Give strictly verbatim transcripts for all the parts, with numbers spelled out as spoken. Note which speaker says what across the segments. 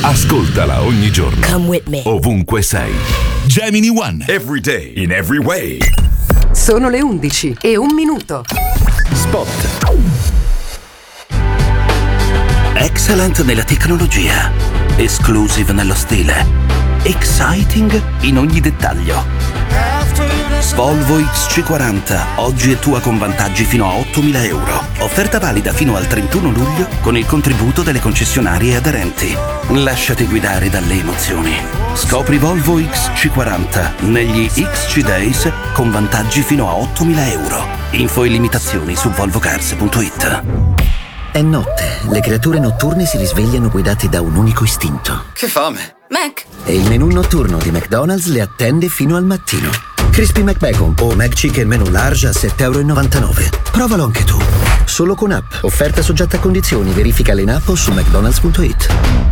Speaker 1: Ascoltala ogni giorno.
Speaker 2: Come with me.
Speaker 1: Ovunque sei. Gemini One. Every day. In every way.
Speaker 3: Sono le undici e un minuto.
Speaker 1: Spot.
Speaker 4: Excellent nella tecnologia. Exclusive nello stile. Exciting in ogni dettaglio. Volvo X C quaranta, oggi è tua con vantaggi fino a ottomila euro. Offerta valida fino al trentuno luglio con il contributo delle concessionarie aderenti. Lasciati guidare dalle emozioni. Scopri Volvo X C quaranta negli X C Days con vantaggi fino a ottomila euro. Info e limitazioni su volvo cars punto it.
Speaker 5: È notte, le creature notturne si risvegliano guidate da un unico istinto.
Speaker 6: Che fame!
Speaker 2: Mac.
Speaker 5: E il menù notturno di McDonald's le attende fino al mattino. Crispy McBacon o McChicken menù large a sette virgola novantanove euro. Provalo anche tu. Solo con app. Offerta soggetta a condizioni. Verificale in app o su mcdonalds punto it.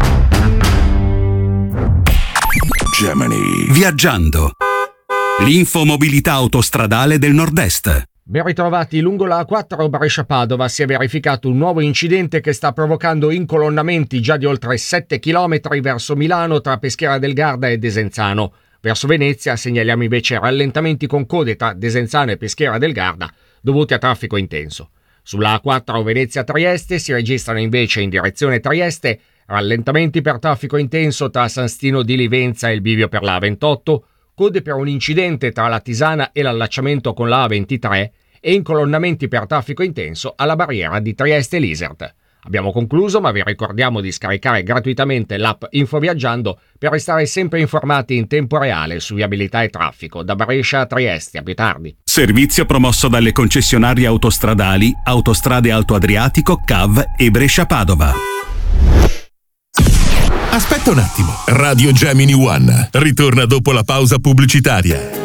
Speaker 1: Gemini.
Speaker 7: Viaggiando. L'infomobilità autostradale del Nord-Est.
Speaker 8: Ben ritrovati. Lungo la A quattro Brescia-Padova si è verificato un nuovo incidente che sta provocando incolonnamenti già di oltre sette chilometri verso Milano tra Peschiera del Garda e Desenzano. Verso Venezia segnaliamo invece rallentamenti con code tra Desenzano e Peschiera del Garda dovuti a traffico intenso. Sulla A quattro Venezia-Trieste si registrano invece in direzione Trieste rallentamenti per traffico intenso tra San Stino di Livenza e il bivio per la A ventotto, code per un incidente tra la Tisana e l'allacciamento con la A ventitré e incolonnamenti per traffico intenso alla barriera di Trieste-Lisert. Abbiamo concluso, ma vi ricordiamo di scaricare gratuitamente l'app Infoviaggiando per restare sempre informati in tempo reale su viabilità e traffico da Brescia a Trieste. A più tardi.
Speaker 7: Servizio promosso dalle concessionarie autostradali Autostrade Alto Adriatico, C A V e Brescia-Padova.
Speaker 1: Aspetta un attimo. Radio Gemini One ritorna dopo la pausa pubblicitaria.